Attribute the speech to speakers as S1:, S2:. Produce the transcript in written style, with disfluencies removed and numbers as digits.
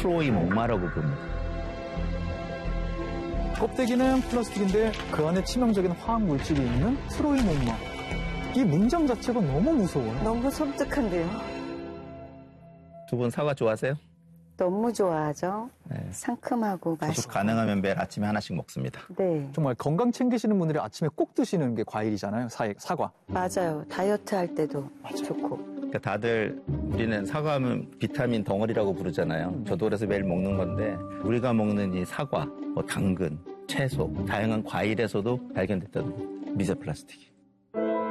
S1: 트로이 목마라고 부릅니다.
S2: 껍데기는 플라스틱인데 그 안에 치명적인 화학 물질이 있는 트로이 목마. 이 문장 자체가 너무 무서워요.
S3: 너무 섬뜩한데요.
S1: 두 분 사과 좋아하세요?
S3: 너무 좋아하죠.
S1: 네.
S3: 상큼하고
S1: 저도
S3: 맛있고.
S1: 가능하면 매일 아침에 하나씩 먹습니다.
S3: 네,
S2: 정말 건강 챙기시는 분들이 아침에 꼭 드시는 게 과일이잖아요. 사과.
S3: 맞아요. 다이어트 할 때도 좋고.
S1: 그러니까 다들 우리는 사과하면 비타민 덩어리라고 부르잖아요. 저도 그래서 매일 먹는 건데 우리가 먹는 이 사과, 당근, 채소, 다양한 과일에서도 발견됐다는 미세 플라스틱이.